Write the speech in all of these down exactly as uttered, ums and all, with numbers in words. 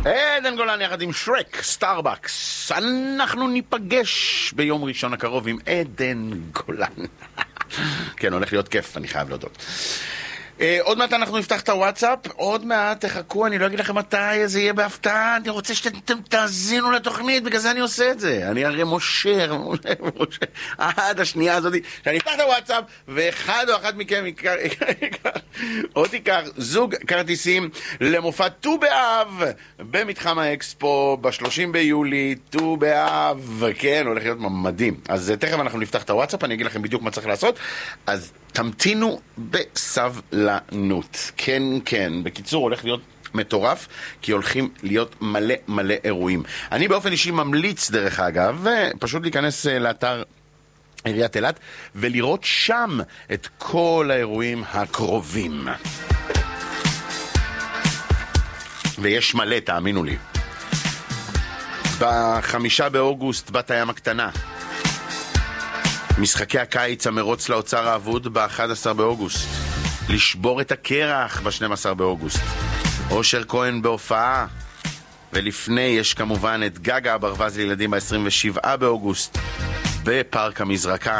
עדן גולן יחד עם שרק, סטארבקס. אנחנו ניפגש ביום ראשון הקרוב עם עדן גולן. כן, הולך להיות כיף, אני חייב להודות. Uh, עוד מעט אנחנו נפתח את הוואטסאפ, עוד מעט תחכו, אני לא אגיד לכם מתי, זה יהיה בהפתעה, אני רוצה שאתם תאזינו לתוכנית, בגלל זה אני עושה את זה, אני הרי מושר, מושר, מושר, עד השנייה הזאת, שאני אפתח את הוואטסאפ, ואחד או אחת מכם יקר, או תיקח זוג כרטיסים למופע ט"ו באב, במתחם האקספו, ב-שלושים ביולי, ט"ו באב, כן, הולך להיות מדהים, אז תכף אנחנו נפתח את הוואטסאפ, אני אגיד לכם בדיוק מה צריך לעשות, אז תמתינו בסבלנות. כן, כן. בקיצור, הולך להיות מטורף, כי הולכים להיות מלא מלא אירועים. אני באופן אישי ממליץ, דרך אגב, פשוט להיכנס לאתר עיריית אילת, ולראות שם את כל האירועים הקרובים. ויש מלא, תאמינו לי. בחמישה באוגוסט, בת הים הקטנה. משחקי הקיץ, המרוץ לאוצר האבוד ב-אחד עשר באוגוסט. לשבור את הקרח ב-שנים עשר באוגוסט. אושר כהן בהופעה. ולפני יש כמובן את גגה הברווז לילדים ב-עשרים ושבעה באוגוסט. בפארק המזרקה.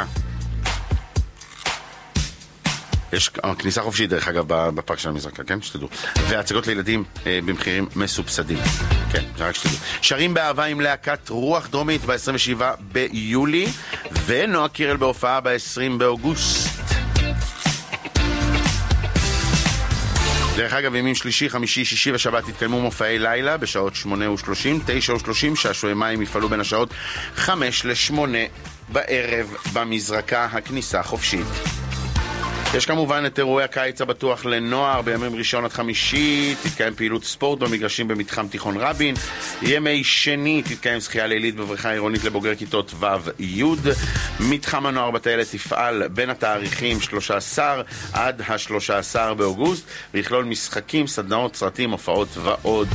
יש כניסה חופשית דרך אגב בפארק של המזרקה, כן? שתדעו. והצגות לילדים אה, במחירים מסובסדים. כן, רק שתדעו. שרים באהבה עם להקת רוח דרומית ב-עשרים ושבעה ביולי, ונועה קירל בהופעה ב-עשרים באוגוסט. דרך אגב, ימים שלישי, חמישי, שישי ושבת יתקיימו מופעי לילה בשעות שמונה ושלושים, תשע ושלושים, שעשועי מים יפעלו בין השעות חמש לשמונה בערב במזרקה, הכניסה חופשית. יש כמובן את אירועי הקיץ הבטוח לנוער, בימים ראשון עד חמישי תתקיים פעילות ספורט במגרשים במתחם תיכון רבין, ימי שני תתקיים שחייה לילית בבריכה עירונית לבוגרי כיתות ו' י', מתחם הנוער בטיילת יפעל בין התאריכים שלושה עשר עד ה-שלושה עשר באוגוסט, ויכלול משחקים, סדנאות, סרטים, הופעות ועוד.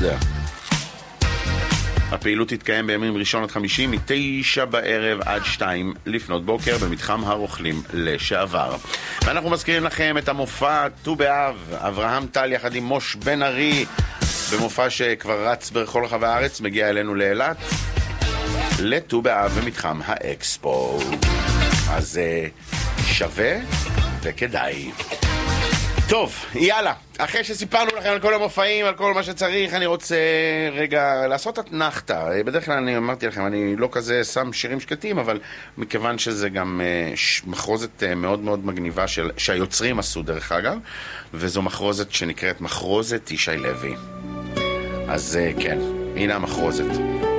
הפעילות תתקיים בימים ראשון עד חמישי מתשע בערב עד שתיים לפנות בוקר במתחם הרוכלים לשעבר. ואנחנו מזכירים לכם את המופע ט"ו באב, אברהם טל יחד עם מוש בן ארי, במופע שכבר רץ בכל רחבי הארץ, מגיע אלינו לאילת לט"ו באב במתחם האקספו. אז שווה וכדאי. טוב, יאללה, אחרי שסיפרנו לכם על כל המופעים, על כל מה שצריך, אני רוצה רגע לעשות את נחתה. בדרך כלל אני אמרתי לכם, אני לא כזה שם שירים שקטים, אבל מכיוון שזה גם מחרוזת מאוד מאוד מגניבה של, שהיוצרים עשו דרך אגב, וזו מחרוזת שנקראת מחרוזת ישי לוי. אז כן, הנה המחרוזת.